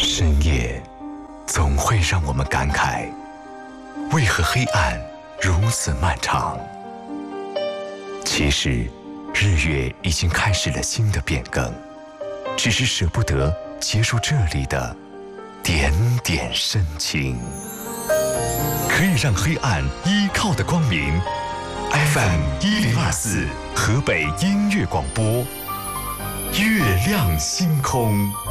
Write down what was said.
深夜总会让我们感慨，为何黑暗如此漫长？其实，日月已经开始了新的变更，只是舍不得结束这里的点点深情。可以让黑暗依靠的光明 ，FM1024河北音乐广播，月亮星空。